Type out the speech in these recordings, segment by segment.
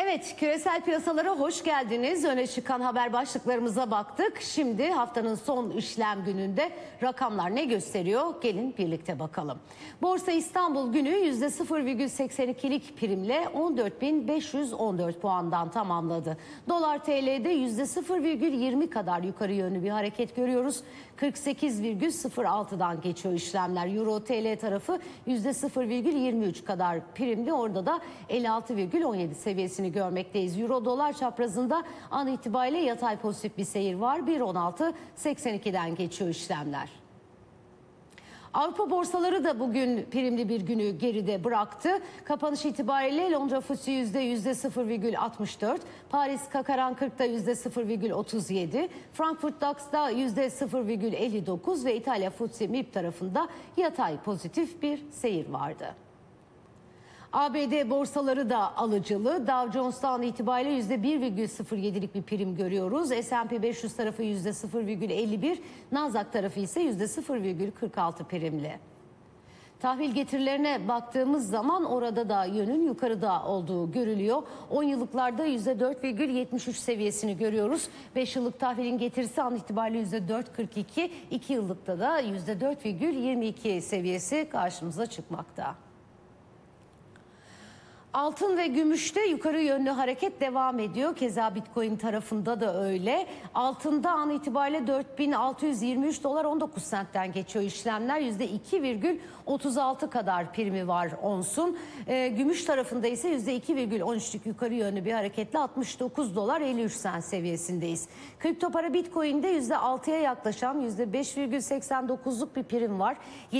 Evet, küresel piyasalara hoş geldiniz. Öne çıkan haber başlıklarımıza baktık. Şimdi haftanın son işlem gününde rakamlar ne gösteriyor? Gelin birlikte bakalım. Borsa İstanbul günü %0,82'lik primle 14.514 puandan tamamladı. Dolar TL'de %0,20 kadar yukarı yönlü bir hareket görüyoruz. 48,06'dan geçiyor işlemler. Euro TL tarafı %0,23 kadar primli. Orada da 56,17 seviyesini görmekteyiz. Euro dolar çaprazında an itibariyle yatay pozitif bir seyir var. 1.1682'den geçiyor işlemler. Avrupa borsaları da bugün primli bir günü geride bıraktı. Kapanış itibariyle Londra FTSE %0,64, Paris CAC 40'da %0,37, Frankfurt DAX'da %0,59 ve İtalya FTSE MIB tarafında yatay pozitif bir seyir vardı. ABD borsaları da alıcılı. Dow Jones'tan itibariyle %1,07'lik bir prim görüyoruz. S&P 500 tarafı %0,51, Nasdaq tarafı ise %0,46 primli. Tahvil getirilerine baktığımız zaman orada da yönün yukarıda olduğu görülüyor. 10 yıllıklarda %4,73 seviyesini görüyoruz. 5 yıllık tahvilin getirisi an itibariyle %4,42, 2 yıllıkta da %4,22 seviyesi karşımıza çıkmakta. Altın ve gümüşte yukarı yönlü hareket devam ediyor. Keza Bitcoin tarafında da öyle. Altında an itibariyle 4623 dolar 19 sentten geçiyor işlemler. %2,36 kadar primi var onsun. Gümüş tarafında ise %2,13'lük yukarı yönlü bir hareketle 69 dolar 53 sent seviyesindeyiz. Kripto para Bitcoin'de %6'ya yaklaşan %5,89'luk bir prim var.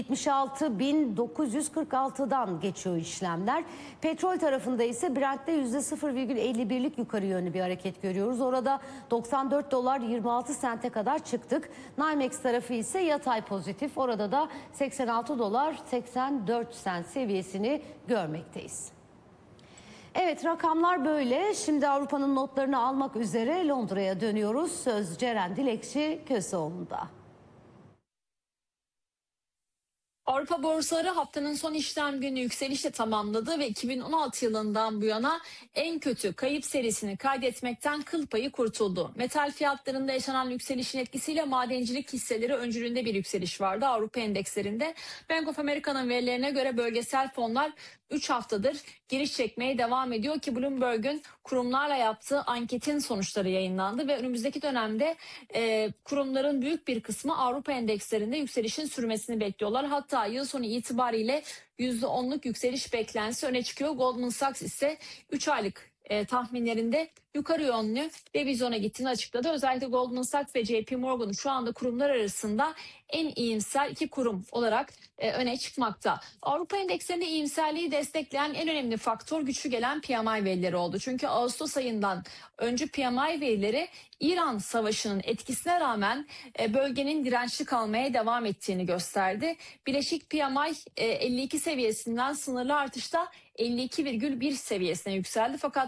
76.946'dan geçiyor işlemler. Petrol tarafında ise Brent'te %0,51'lik yukarı yönlü bir hareket görüyoruz. Orada 94 dolar 26 sente kadar çıktık. NYMEX tarafı ise yatay pozitif. Orada da 86 dolar 84 sent seviyesini görmekteyiz. Evet, rakamlar böyle. Şimdi Avrupa'nın notlarını almak üzere Londra'ya dönüyoruz. Söz Ceren Dilekçi Köseoğlu'nda. Avrupa borsaları haftanın son işlem günü yükselişle tamamladı ve 2016 yılından bu yana en kötü kayıp serisini kaydetmekten kıl payı kurtuldu. Metal fiyatlarında yaşanan yükselişin etkisiyle madencilik hisseleri öncülüğünde bir yükseliş vardı Avrupa endekslerinde. Bank of America'nın verilerine göre bölgesel fonlar 3 haftadır giriş çekmeye devam ediyor ki Bloomberg'un kurumlarla yaptığı anketin sonuçları yayınlandı ve önümüzdeki dönemde kurumların büyük bir kısmı Avrupa endekslerinde yükselişin sürmesini bekliyorlar. Hatta yıl sonu itibariyle %10'luk yükseliş beklentisi öne çıkıyor. Goldman Sachs ise 3 aylık tahminlerinde yukarı yönlü revizyona gittiğini açıkladı. Özellikle Goldman Sachs ve JP Morgan şu anda kurumlar arasında en iyimser iki kurum olarak öne çıkmakta. Avrupa endekslerinde iyimserliği destekleyen en önemli faktör güçlü gelen PMI verileri oldu. Çünkü Ağustos ayından önce PMI verileri İran Savaşı'nın etkisine rağmen bölgenin dirençli kalmaya devam ettiğini gösterdi. Bileşik PMI 52 seviyesinden sınırlı artışta 52,1 seviyesine yükseldi. Fakat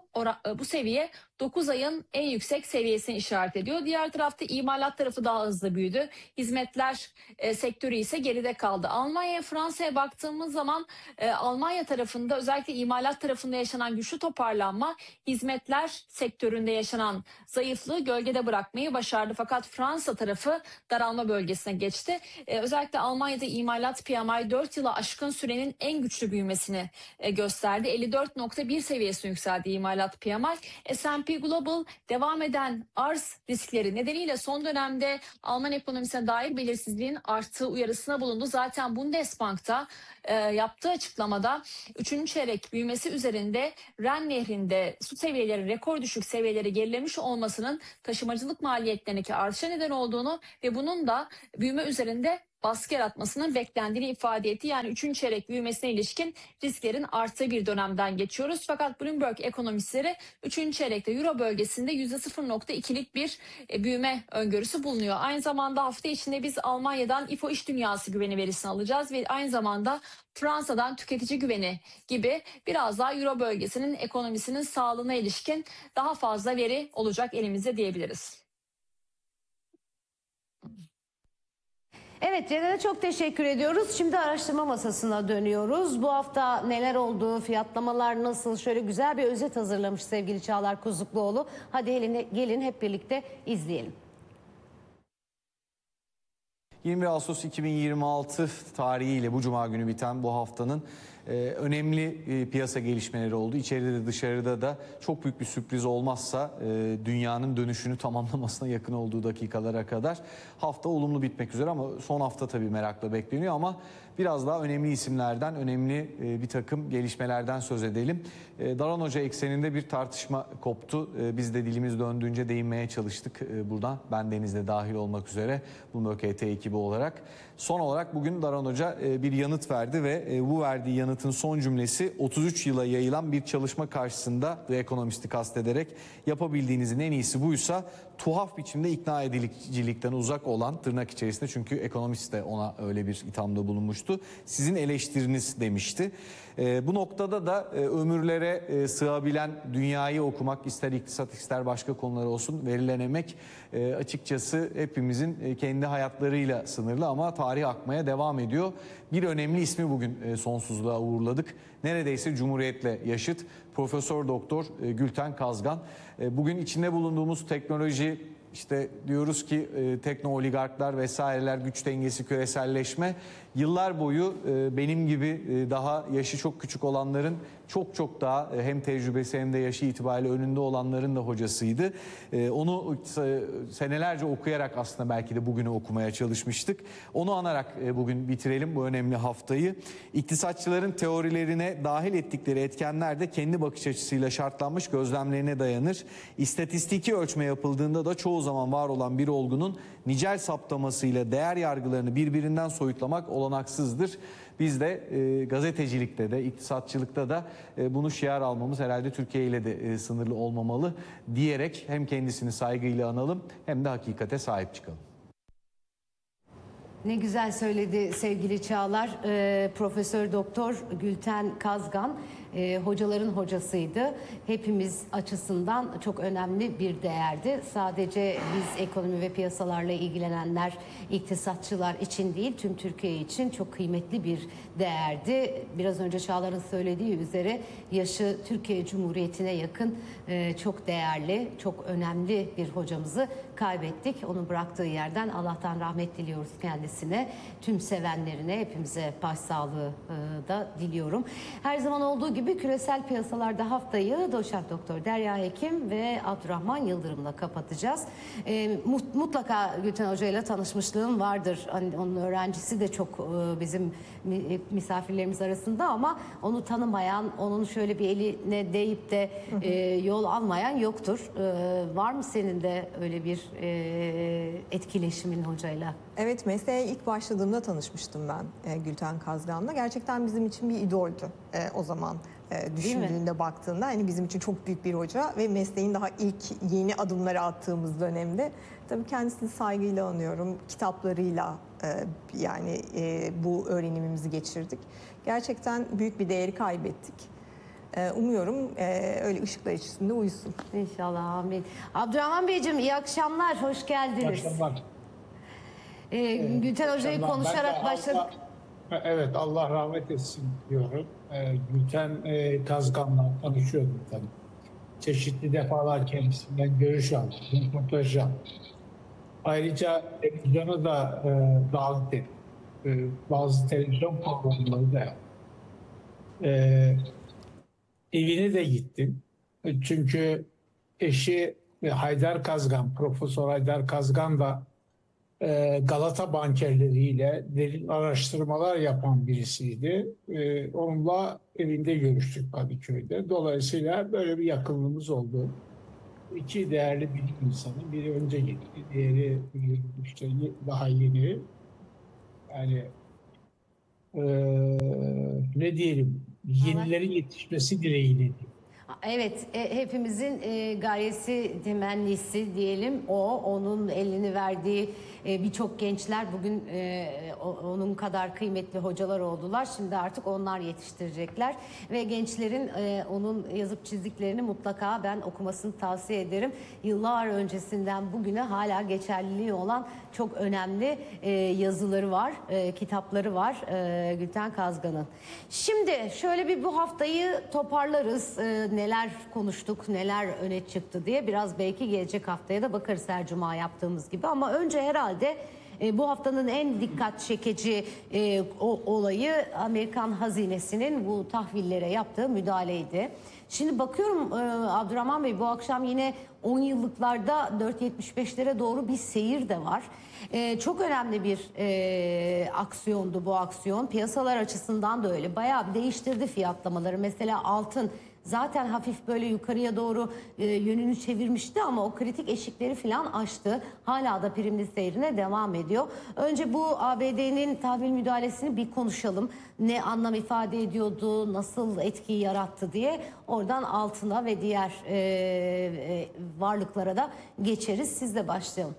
bu seviye 9 ayın en yüksek seviyesini işaret ediyor. Diğer tarafta imalat tarafı daha hızlı büyüdü. Hizmetler sektörü ise geride kaldı. Almanya, Fransa'ya baktığımız zaman Almanya tarafında özellikle imalat tarafında yaşanan güçlü toparlanma hizmetler sektöründe yaşanan zayıflığı gölgede bırakmayı başardı. Fakat Fransa tarafı daralma bölgesine geçti. Özellikle Almanya'da imalat PMI 4 yıla aşkın sürenin en güçlü büyümesini gösterdi. 54,1 seviyesine yükseldi imalat PMI. S&P Global devam eden arz riskleri nedeniyle son dönemde Alman ekonomisine dair belirsizliğin arttığı uyarısına bulundu. Zaten Bundesbank'ta yaptığı açıklamada 3. çeyrek büyümesi üzerinde Ren Nehri'nde su seviyeleri rekor düşük seviyelere gerilemiş olmasının taşımacılık maliyetlerindeki artışa neden olduğunu ve bunun da büyüme üzerinde baskı yaratmasının beklendiğini ifade etti. Yani 3. çeyrek büyümesine ilişkin risklerin arttığı bir dönemden geçiyoruz. Fakat Bloomberg ekonomistleri 3. çeyrekte Euro bölgesinde %0,2'lik bir büyüme öngörüsü bulunuyor. Aynı zamanda hafta içinde biz Almanya'dan İFO İş Dünyası güveni verisini alacağız ve aynı zamanda Fransa'dan tüketici güveni gibi biraz daha Euro bölgesinin ekonomisinin sağlığına ilişkin daha fazla veri olacak elimizde diyebiliriz. Evet, Ceren'e çok teşekkür ediyoruz. Şimdi araştırma masasına dönüyoruz. Bu hafta neler oldu, fiyatlamalar nasıl? Şöyle güzel bir özet hazırlamış sevgili Çağlar Kuzukluoğlu. Hadi gelin hep birlikte izleyelim. 21 Ağustos 2026 tarihiyle bu cuma günü biten bu haftanın önemli piyasa gelişmeleri oldu. İçeride de dışarıda da çok büyük bir sürpriz olmazsa dünyanın dönüşünü tamamlamasına yakın olduğu dakikalara kadar hafta olumlu bitmek üzere, ama son hafta tabii merakla bekleniyor. Ama biraz daha önemli isimlerden, önemli bir takım gelişmelerden söz edelim. Daran Hoca ekseninde bir tartışma koptu. Biz de dilimiz döndüğünce değinmeye çalıştık buradan. Ben Deniz'de dahil olmak üzere Bloomberg HT ekibi olarak. Son olarak bugün Daran Hoca bir yanıt verdi ve bu verdiği yanıtın son cümlesi 33 yıla yayılan bir çalışma karşısında, The Economist'i kastederek, yapabildiğinizin en iyisi buysa tuhaf biçimde ikna edilicilikten uzak olan, tırnak içerisinde, çünkü Economist de ona öyle bir ithamda bulunmuştu, sizin eleştiriniz demişti. Bu noktada da ömürlere sığabilen dünyayı okumak, ister iktisat ister başka konular olsun, verilen emek açıkçası hepimizin kendi hayatlarıyla sınırlı, ama tarih akmaya devam ediyor. Bir önemli ismi bugün sonsuzluğa uğurladık. Neredeyse Cumhuriyet'le yaşıt Profesör Doktor Gülten Kazgan. Bugün içinde bulunduğumuz teknoloji, İşte diyoruz ki tekno oligarklar vesaireler, güç dengesi, küreselleşme, yıllar boyu benim gibi daha yaşı çok küçük olanların çok daha hem tecrübesi hem de yaşı itibariyle önünde olanların da hocasıydı. Onu senelerce okuyarak aslında belki de bugünü okumaya çalışmıştık. Onu anarak bugün bitirelim bu önemli haftayı. İktisatçıların teorilerine dahil ettikleri etkenler de kendi bakış açısıyla şartlanmış gözlemlerine dayanır. İstatistiki ölçme yapıldığında da çoğu zaman var olan bir olgunun nicel saptamasıyla değer yargılarını birbirinden soyutlamak olanaksızdır. Biz de gazetecilikte de, iktisatçılıkta da bunu şiar almamız herhalde Türkiye ile de sınırlı olmamalı diyerek hem kendisini saygıyla analım hem de hakikate sahip çıkalım. Ne güzel söyledi sevgili Çağlar. Profesör Doktor Gülten Kazgan hocaların hocasıydı. Hepimiz açısından çok önemli bir değerdi. Sadece biz ekonomi ve piyasalarla ilgilenenler, iktisatçılar için değil, tüm Türkiye için çok kıymetli bir değerdi. Biraz önce Çağlar'ın söylediği üzere yaşı Türkiye Cumhuriyeti'ne yakın, çok değerli, çok önemli bir hocamızı kaybettik. Onun bıraktığı yerden Allah'tan rahmet diliyoruz kendisine. Tüm sevenlerine, hepimize başsağlığı da diliyorum. Her zaman olduğu gibi küresel piyasalarda haftayı doçent doktor Derya Hekim ve Abdurrahman Yıldırım'la kapatacağız. Mutlaka Gülten Hoca ile tanışmışlığım vardır. Hani onun öğrencisi de çok bizim misafirlerimiz arasında, ama onu tanımayan, onun şöyle bir eline değip de yol almayan yoktur. Var mı senin de öyle bir etkileşimin hocayla? Evet, mesleğe ilk başladığımda tanışmıştım ben Gülten Kazgan'la. Gerçekten bizim için bir idoldü o zaman düşündüğünde, baktığında. Yani bizim için çok büyük bir hoca ve mesleğin daha ilk yeni adımları attığımız dönemde. Tabii kendisini saygıyla anıyorum, kitaplarıyla bu öğrenimimizi geçirdik. Gerçekten büyük bir değeri kaybettik. Umuyorum öyle ışıklar içinde uyusun. İnşallah, amin. Abdurrahman Beyciğim, iyi akşamlar, hoş geldiniz. İyi akşamlar. Gülten Hoca'yı konuşarak başladık. Evet, Allah rahmet etsin diyorum. Gülten Kazgan'la tanışıyordum tabii. Çeşitli defalar kendisinden görüş aldım, röportaj yaptım. Ayrıca televizyona da davet ettim. Bazı televizyon programları da yaptım. Evine de gittim. Çünkü eşi Haydar Kazgan, Profesör Haydar Kazgan da Galata bankerleriyle derin araştırmalar yapan birisiydi. Onunla evinde görüştük Kadıköy'de. Dolayısıyla böyle bir yakınlığımız oldu. İki değerli bilim insanı. Biri önce gitti, diğeri işte daha yeni. Yani ne diyelim, yenilerin yetişmesi dileğiyle diyeyim. Evet, hepimizin gayesi, temennisi diyelim o. Onun elini verdiği birçok gençler bugün onun kadar kıymetli hocalar oldular. Şimdi artık onlar yetiştirecekler ve gençlerin onun yazıp çizdiklerini mutlaka ben okumasını tavsiye ederim. Yıllar öncesinden bugüne hala geçerliliği olan çok önemli yazıları var, kitapları var Gülten Kazgan'ın. Şimdi şöyle bir bu haftayı toparlarız. Neler konuştuk, neler öne çıktı diye. Biraz belki gelecek haftaya da bakarız her cuma yaptığımız gibi. Ama önce herhalde bu haftanın en dikkat çekici olayı Amerikan hazinesinin bu tahvillere yaptığı müdahaleydi. Şimdi bakıyorum Abdurrahman Bey, bu akşam yine 10 yıllıklarda 4.75'lere doğru bir seyir de var. Çok önemli bir aksiyondu bu aksiyon. Piyasalar açısından da öyle. Bayağı bir değiştirdi fiyatlamaları. Mesela altın zaten hafif böyle yukarıya doğru yönünü çevirmişti ama o kritik eşikleri falan aştı. Hala da primli seyrine devam ediyor. Önce bu ABD'nin tahvil müdahalesini bir konuşalım. Ne anlam ifade ediyordu, nasıl etkiyi yarattı diye. Oradan altına ve diğer varlıklara da geçeriz. Sizle başlayalım.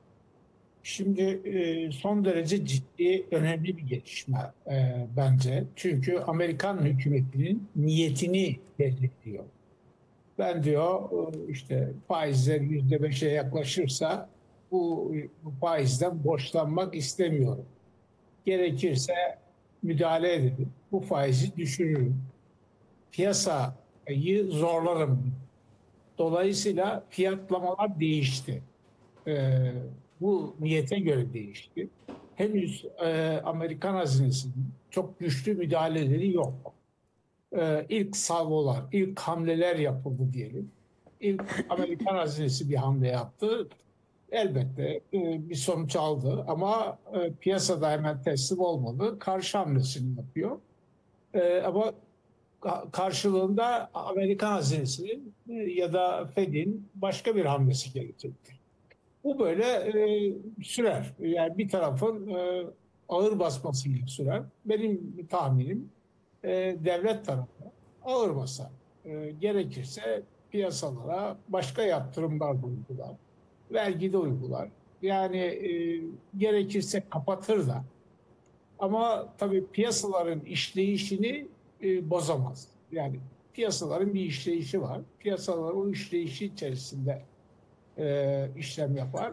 Şimdi son derece ciddi, önemli bir gelişme bence. Çünkü Amerikan hükümetinin niyetini belli ediyor. Ben diyor işte faizler %5'e yaklaşırsa bu faizden borçlanmak istemiyorum. Gerekirse müdahale edelim. Bu faizi düşürürüm. Piyasayı zorlarım. Dolayısıyla fiyatlamalar değişti. Ee, Bu niyete göre değişti. Henüz Amerikan hazinesinin çok güçlü müdahaleleri yok. İlk salvolar, ilk hamleler yapıldı diyelim. İlk Amerikan hazinesi bir hamle yaptı. Elbette bir sonuç aldı ama piyasada hemen teslim olmadı. Karşı hamlesini yapıyor. Ama karşılığında Amerikan hazinesinin ya da Fed'in başka bir hamlesi gelecektir. Bu böyle sürer. Yani bir tarafın ağır basmasıyla sürer. Benim tahminim devlet tarafı ağır basar. Gerekirse piyasalara başka yaptırımlar da uygular. Vergi de uygular. Yani gerekirse kapatır da. Ama tabii piyasaların işleyişini bozamaz. Yani piyasaların bir işleyişi var. Piyasalar o işleyişi içerisinde işlem yapar.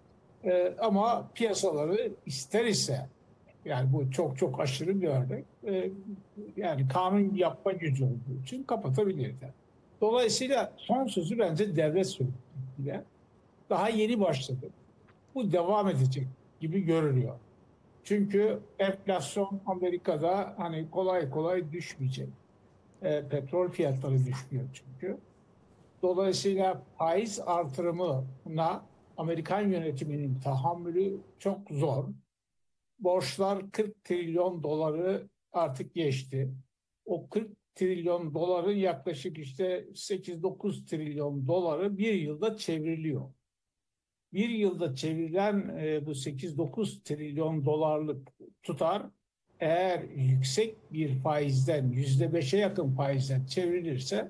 Ama piyasaları ister ise, yani bu çok çok aşırı bir örnek, yani kanun yapma gücü olduğu için kapatabilirler. Dolayısıyla son sözü bence devlet söylediği. Daha yeni başladı. Bu devam edecek gibi görünüyor. Çünkü enflasyon Amerika'da hani kolay kolay düşmeyecek. Petrol fiyatları düşmüyor çünkü. Dolayısıyla faiz artırımına Amerikan yönetiminin tahammülü çok zor. Borçlar 40 trilyon doları artık geçti. O 40 trilyon doların yaklaşık işte 8-9 trilyon doları bir yılda çevriliyor. Bir yılda çevrilen bu 8-9 trilyon dolarlık tutar eğer yüksek bir faizden %5'e yakın faizden çevrilirse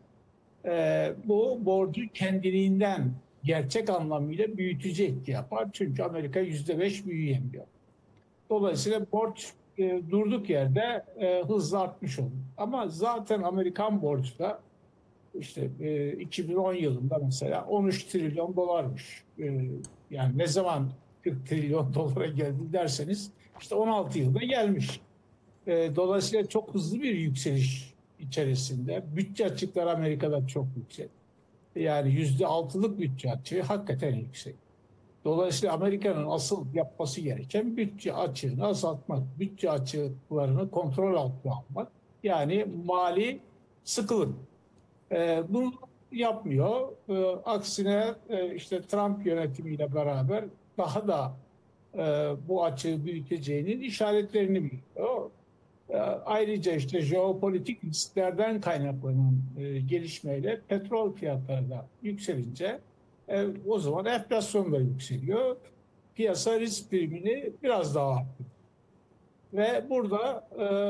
bu borcu kendiliğinden gerçek anlamıyla büyütücü etki yapar. Çünkü Amerika %5 büyüyemiyor. Dolayısıyla borç durduk yerde hızla artmış olur. Ama zaten Amerikan borcu da işte 2010 yılında mesela 13 trilyon dolarmış. Yani ne zaman 40 trilyon dolara geldi derseniz işte 16 yılda gelmiş. Dolayısıyla çok hızlı bir yükseliş içerisinde. Bütçe açıkları Amerika'da çok yüksek. Yani %6'lık bütçe açığı hakikaten yüksek. Dolayısıyla Amerika'nın asıl yapması gereken bütçe açığını azaltmak, bütçe açıklarını kontrol altına almak. Yani mali sıkılık. Bunu yapmıyor. Aksine işte Trump yönetimiyle beraber daha da bu açığı büyüteceğinin işaretlerini veriyor. Ayrıca işte jeopolitik risklerden kaynaklanan gelişmeyle petrol fiyatları da yükselince o zaman enflasyon da yükseliyor. Piyasa risk primini biraz daha arttırıyor. Ve burada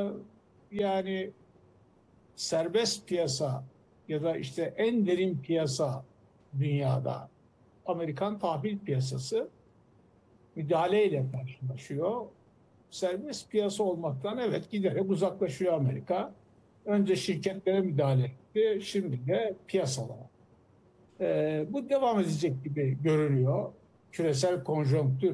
yani serbest piyasa ya da işte en derin piyasa dünyada Amerikan tahvil piyasası müdahaleyle karşılaşıyor. Serbest piyasa olmaktan evet giderek uzaklaşıyor Amerika. Önce şirketlere müdahale etti, şimdi de piyasalara. Bu devam edecek gibi görünüyor. Küresel konjonktür